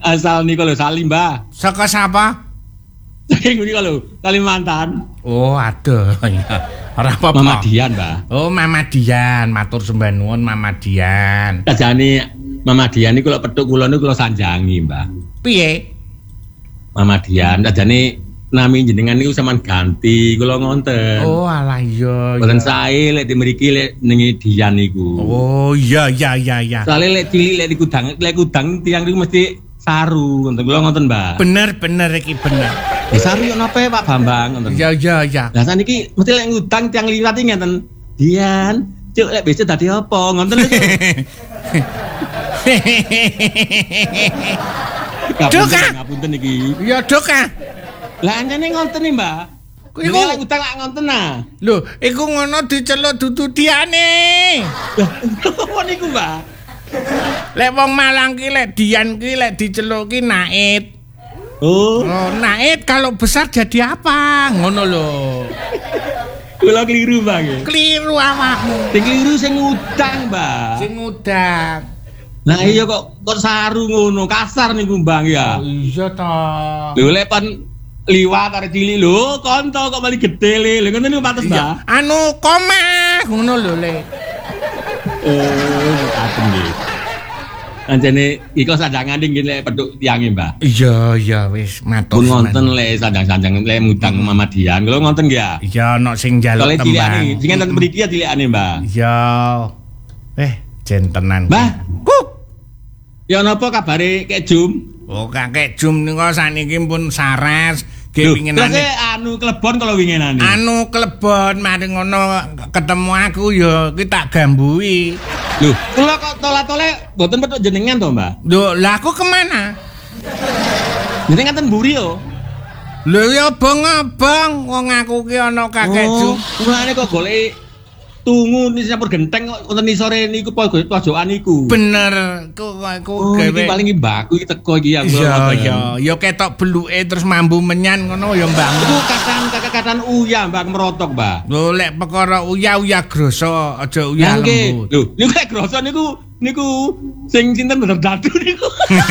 asal niku lho Salim, Mbah. Saka sapa? Saking niku lho, Kalimantan. Oh, aduh. Ora apa-apa. Mama Dian, Mbah. Oh, Mama Dian, matur sembah nuwun Mama Dian. Kajane Mama Dian niku lho petuk kula niku kula sanjangi, Mbah. Piye? Mama Dian, kajane nami jenengan niku sampean ganti kula ngonten. Oh, alah iya. Boten sae lek di mriki lek nengi Dian niku. Oh, iya. Soale lek cilik lek kudang tiyang niku mesti saru ngoten kula ngonten, Mbah. Bener iki bener. Saru yo napa Pak Bambang ngoten. Iya. Lah saniki mesti lek ngutang tiyang liwat iki ngeten. Dian, cuk lek besok dadi apa ngoten lho. Dok, ngapunten iki. Ya, Dok. Lah anjane ngonten nih, Mbak. Iku lek utang lak ngonten nah. Lho, iku ngono diceluk dudu diane. Lah niku, Mbak. Lek wong Malang ki lek Dian ki lek diceluk ki Naid. Oh, Naid kalau besar jadi apa? Ngono lho. kula keliru, Mbak. Keliru awakmu. Sing keliru sing ngutang, Mbak. Sing ngudang. Nah iya kok saru ngono, kasar niku, Mbak ya. Iya ta. Lho lek pan liwat arek cilik lho, konto kok malah gede le. Lho ngono niku pantes, Mbak. Anu koma ngono lho le. Oh, aten nggih. Anjene iku sanjangan nggih lek peduk tiange, Mbak. Iya wis matur. Pun ngonten lek sanjang-sanjang lek mudang Mama Dian. Kula ngonten nggih ya. Iya ana sing njaluk tembang. Cilikane, sing enten mriki ya cilikane, Mbak. Iya. Jentenan. Mbah. Kuk. Ya napa kabare Kek Jum? Oh, Kakek Jum niku saniki pun sares. Nggih winginane. Terus anu klebon kalau winginane. Anu klebon mari ngono ketemu aku ya ki tak gambui. Lho, kula kok tolat-tole mboten petuk jenengan to, Mbak? Lho, lah aku kemana? Jenengan ten mburi yo. Lho ya abang wong aku ki ana Kakek Jum. Mulane kok golek tungu ni sampur genteng kok wonten isore niku pojokan niku. Bener, aku gawe. Iki paling mbakku iki teko iki ya. Iya, ya ketok beluke terus mambu menyan ngono ya Mbak. Iku katan uya Mbak merotok, Mbak. Lho lek perkara uya grasa aja uya lembut. Lho, niku lek grasa niku sing sinten bener dadu niku.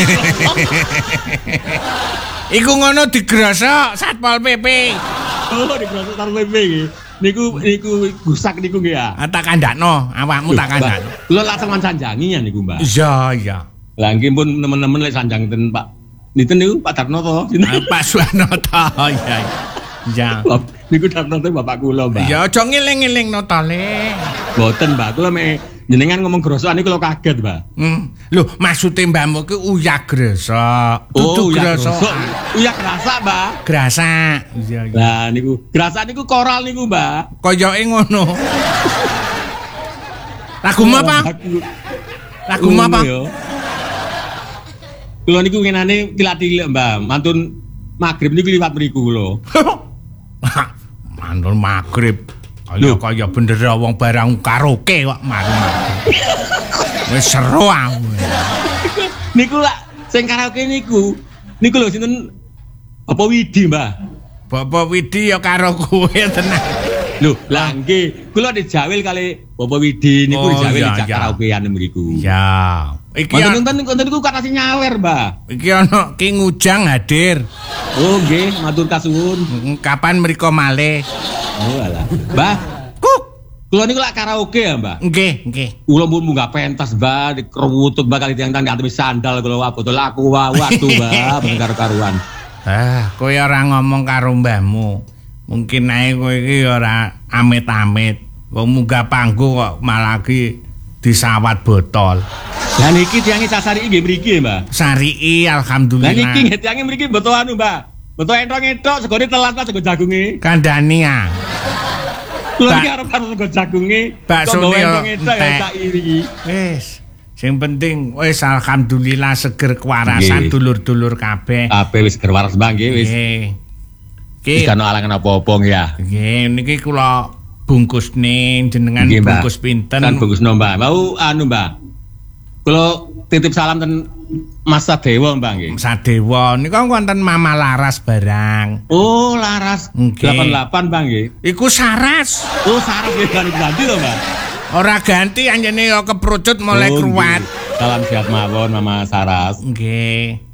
Iku ngono digrasa Satpol PP. Oh, digrasa Satpol PP iki. Niku gusak niku nggih ya. Tak kandakno, awakmu tak kandakno. Lho lak sampean sanjangi ya niku, Mbak. Iya. Lah nggih pun temen-temen lek sanjang ten Pak. Niten niku Pak Darno to. Pak Suwanoto. Iya. Iya. Niku Darno te bapak kula, Mbak. Ya aja ngeling-elingno to, Le. Mboten, Mbak. Kula mek jenengan ngomong grosok niku kula kaget, Mbak. Lho, maksude mbakmu ki uya grasa. Dudu grasa. Uya grasa, Mbak. Grasa. Iya. Lah niku, grasa niku koral niku, Mbak. Koyoke ngono. Lagu apa? Lagu apa? Kula niku ngenane tilik-tilik, Mbak. Mantun magrib niku liwat mriku kula. Mantun magrib. Kaya bener wong barang karaoke kok mari. Wis seru aku. Niku lak sing karaoke niku lho sinten Bapak Widi, Mbak. Bapak Widi ya karo kowe tenan. Lho, lah nggih, kula dijawil kali Bapak Widi niku dijawil di karaokean mriku. Iya. Iki konten niku kata sing nyawer, Mbak. Iki ana Ki Ngujang hadir. Oh, nggih, matur kasuwun. Kapan mriko malih? Oh, alah. Mbah, kula niku lak karaoke ya, Mbak? Nggih. Kula pun munggah pentas, Mbak, dikruwutut bakal tiang-tiang ngatemi sandal kula botol aku waktu, Mbak, bener karuan. Kowe ora ngomong karo mbahmu. Mungkin ae kowe iki ora amit-amit. Wong munggah panggung kok malah ki disawat botol. Lah niki tiange sasari nggih mriki, Mbak. Sariki alhamdulillah. Lah niki nggih tiange mriki beto anu, Mbak. Beto entok-entok segone telat Pak sego jagunge. Kandhani ah. Kula iki arep karo sego jagunge. Bakso entok ya sak iki. Wis. Sing penting wis alhamdulillah seger kewarasan dulur-dulur kabeh. Kabeh wis seger waras, Mbak, nggih wis. Nggih. Wis kan alangan apa-apa nggih ya. Nggih, niki kula bungkus ning jenengan bungkus pinten? Kan bungkusno, Mbak. Mau anu, Mbak. Kula titip salam ten Mas Sadewa, Mbak nggih. Sadewa niku wonten Mama Laras barang. Oh, Laras. 88, Mbak nggih. Iku Saras. Oh, Saras nggih ganti lho, Mbak. Ora ganti anjene keprucut mulai kruwat. Salam sehat mawon Mama Saras. Nggih.